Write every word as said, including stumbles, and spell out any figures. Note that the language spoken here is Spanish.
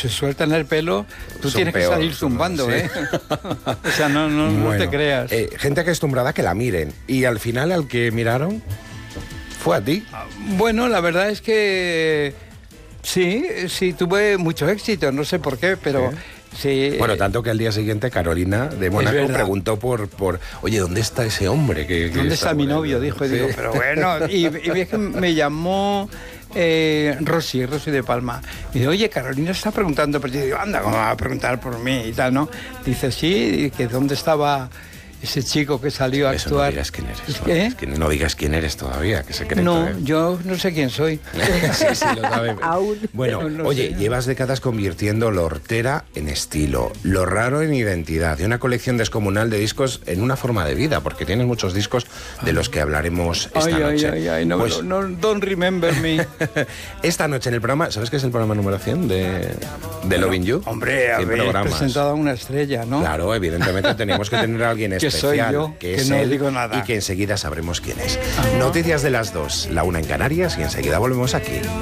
se sueltan el pelo, tú Son tienes peor, que salir son- zumbando, sí. ¿eh? O sea, no, no, no Bueno, te creas. eh, gente acostumbrada a que la miren. Y al final, al que miraron, fue a ti. Bueno, la verdad es que sí, sí, tuve mucho éxito, no sé por qué, pero sí. Bueno, tanto que al día siguiente Carolina de Mónaco verdad. preguntó por, por, oye, ¿dónde está ese hombre? Que, que ¿Dónde está mi por ahí?". novio? Dijo, y Sí. digo, pero bueno, y, y es que me llamó eh, Rosy, Rosy de Palma. Y dice, oye, Carolina está preguntando por ti. Y digo, anda, ¿cómo va a preguntar por mí y tal, no? Dice, sí, que dónde estaba ese chico que salió a Eso actuar. no digas quién eres. ¿Es No, qué? es que no digas quién eres todavía, que secreto. No, ¿eh? yo no sé quién soy. Sí, sí, lo sabe. Aún. Bueno, No, no oye, sé. llevas décadas convirtiendo lo hortera en estilo, lo raro en identidad, y una colección descomunal de discos en una forma de vida, porque tienes muchos discos de los que hablaremos esta Ay, ay, noche. ay, ay, no, Pues, no, don't remember me. esta noche en el programa, ¿sabes qué es el programa número cien de, de Loving You? Hombre, cien habéis programas. presentado a una estrella, ¿no? Claro, evidentemente teníamos que tener a alguien Que soy especial, yo, que que es no él, digo nada. y que enseguida sabremos quién es. Noticias de las dos, la una en Canarias, y enseguida volvemos aquí.